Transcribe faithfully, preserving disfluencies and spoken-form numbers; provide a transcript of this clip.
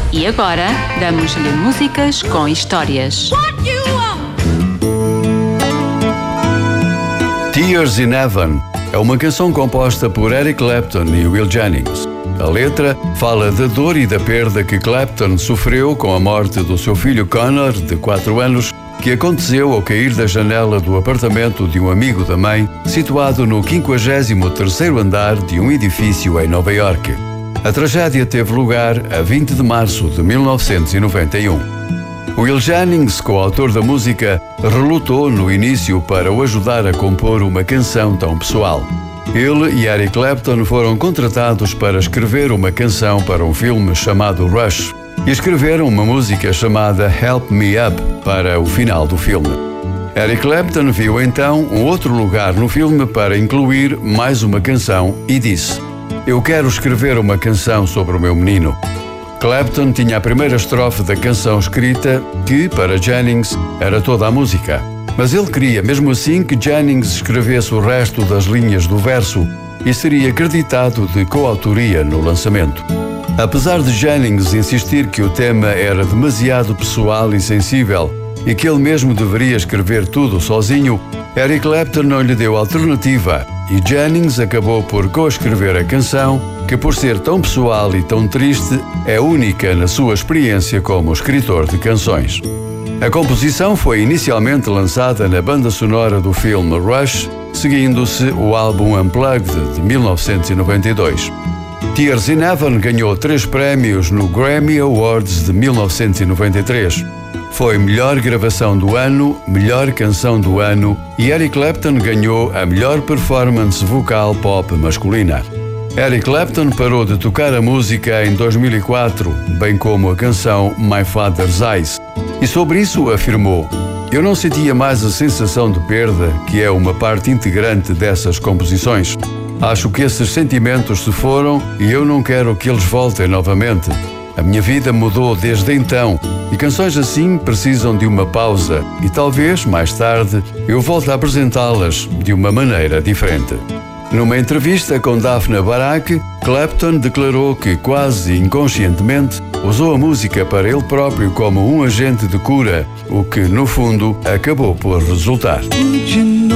E agora, damos-lhe músicas com histórias. Tears in Heaven é uma canção composta por Eric Clapton e Will Jennings. A letra fala da dor e da perda que Clapton sofreu com a morte do seu filho Connor, de quatro anos, que aconteceu ao cair da janela do apartamento de um amigo da mãe, situado no quinquagésimo terceiro andar de um edifício em Nova Iorque. A tragédia teve lugar a vinte de março de mil novecentos e noventa e um. Will Jennings, coautor da música, relutou no início para o ajudar a compor uma canção tão pessoal. Ele e Eric Clapton foram contratados para escrever uma canção para um filme chamado Rush e escreveram uma música chamada Help Me Up para o final do filme. Eric Clapton viu então um outro lugar no filme para incluir mais uma canção e disse: "Eu quero escrever uma canção sobre o meu menino." Clapton tinha a primeira estrofe da canção escrita, que, para Jennings, era toda a música. Mas ele queria, mesmo assim, que Jennings escrevesse o resto das linhas do verso e seria acreditado de coautoria no lançamento. Apesar de Jennings insistir que o tema era demasiado pessoal e sensível e que ele mesmo deveria escrever tudo sozinho, Eric Clapton não lhe deu alternativa e Jennings acabou por coescrever a canção, que por ser tão pessoal e tão triste, é única na sua experiência como escritor de canções. A composição foi inicialmente lançada na banda sonora do filme Rush, seguindo-se o álbum Unplugged de mil novecentos e noventa e dois. Tears in Heaven ganhou três prémios no Grammy Awards de mil novecentos e noventa e três. Foi melhor gravação do ano, melhor canção do ano e Eric Clapton ganhou a melhor performance vocal pop masculina. Eric Clapton parou de tocar a música em dois mil e quatro, bem como a canção My Father's Eyes. E sobre isso afirmou: "Eu não sentia mais a sensação de perda, que é uma parte integrante dessas composições. Acho que esses sentimentos se foram e eu não quero que eles voltem novamente. A minha vida mudou desde então e canções assim precisam de uma pausa e talvez, mais tarde, eu volte a apresentá-las de uma maneira diferente." Numa entrevista com Daphne Barak, Clapton declarou que, quase inconscientemente, usou a música para ele próprio como um agente de cura, o que, no fundo, acabou por resultar.